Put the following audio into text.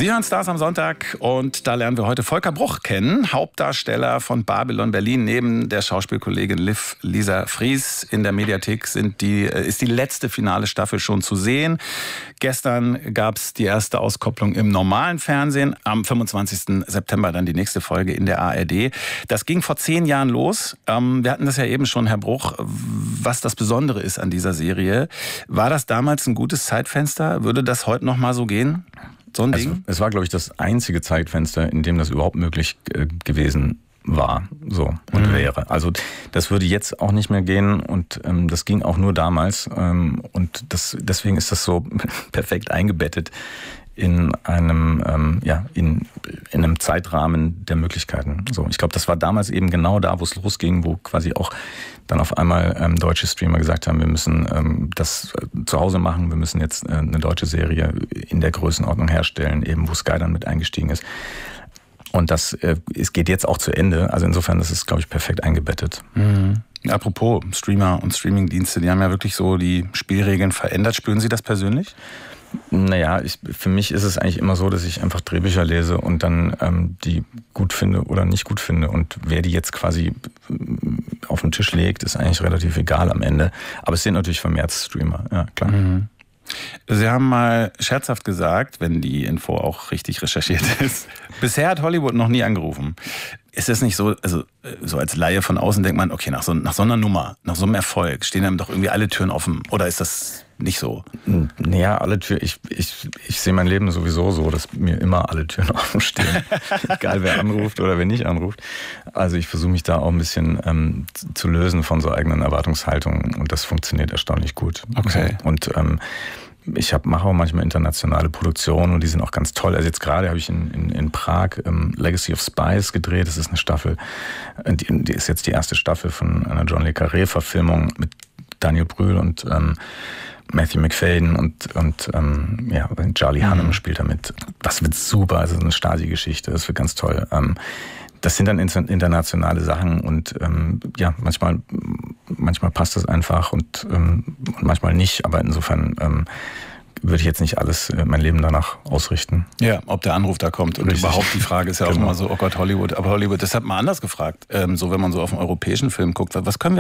Sie hören Stars am Sonntag und da lernen wir heute Volker Bruch kennen, Hauptdarsteller von Babylon Berlin. Neben der Schauspielkollegin Liv Lisa Fries in der Mediathek ist die letzte finale Staffel schon zu sehen. Gestern gab es die erste Auskopplung im normalen Fernsehen. Am 25. September dann die nächste Folge in der ARD. Das ging vor 10 Jahren los. Wir hatten das ja eben schon, Herr Bruch, was das Besondere ist an dieser Serie. War das damals ein gutes Zeitfenster? Würde das heute noch mal so gehen? So ein Ding? Es war, glaube ich, das einzige Zeitfenster, in dem das überhaupt möglich gewesen war und wäre. Also das würde jetzt auch nicht mehr gehen und das ging auch nur damals und deswegen ist das so perfekt eingebettet in einem in einem Zeitrahmen der Möglichkeiten. So, ich glaube, das war damals eben genau da, wo es losging, wo quasi auch dann auf einmal deutsche Streamer gesagt haben, wir müssen das zu Hause machen, wir müssen jetzt eine deutsche Serie in der Größenordnung herstellen, eben wo Sky dann mit eingestiegen ist. Und es geht jetzt auch zu Ende. Also insofern, das ist, glaube ich, perfekt eingebettet. Mhm. Apropos Streamer und Streamingdienste, die haben ja wirklich so die Spielregeln verändert. Spüren Sie das persönlich? Naja, für mich ist es eigentlich immer so, dass ich einfach Drehbücher lese und dann die gut finde oder nicht gut finde. Und wer die jetzt quasi auf den Tisch legt, ist eigentlich relativ egal am Ende. Aber es sind natürlich vermehrt Streamer, ja klar. Mhm. Sie haben mal scherzhaft gesagt, wenn die Info auch richtig recherchiert ist, bisher hat Hollywood noch nie angerufen. Ist das nicht so, also so als Laie von außen denkt man, okay, nach so einer Nummer, nach so einem Erfolg, stehen einem doch irgendwie alle Türen offen? Oder ist das nicht so? Naja, alle Türen, ich sehe mein Leben sowieso so, dass mir immer alle Türen offen stehen. Egal wer anruft oder wer nicht anruft. Also ich versuche mich da auch ein bisschen zu lösen von so eigenen Erwartungshaltungen und das funktioniert erstaunlich gut. Okay. Und ich mache auch manchmal internationale Produktionen und die sind auch ganz toll. Also jetzt gerade habe ich in Prag Legacy of Spies gedreht. Das ist eine Staffel, die ist jetzt die erste Staffel von einer John le Carré-Verfilmung mit Daniel Brühl und Matthew McFadden und Charlie Hunnam spielt damit. Das wird super, also eine Stasi-Geschichte, das wird ganz toll. Das sind dann internationale Sachen und manchmal passt das einfach und manchmal nicht, aber insofern würde ich jetzt nicht alles mein Leben danach ausrichten. Ja, ob der Anruf da kommt. Und Richtig. Überhaupt die Frage ist ja auch immer so, oh Gott, Hollywood. Aber Hollywood, das hat man anders gefragt. So, wenn man so auf einen europäischen Film guckt, was können wir